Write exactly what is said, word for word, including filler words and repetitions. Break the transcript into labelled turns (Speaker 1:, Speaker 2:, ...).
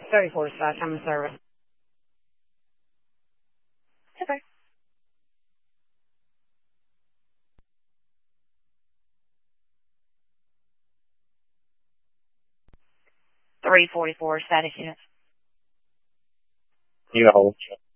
Speaker 1: thirty-four Sky Common Service. Okay. three forty-four status unit.
Speaker 2: You hold.